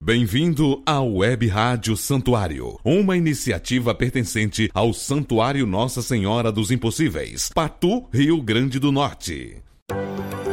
Bem-vindo ao Web Rádio Santuário, uma iniciativa pertencente ao Santuário Nossa Senhora dos Impossíveis, Patu, Rio Grande do Norte.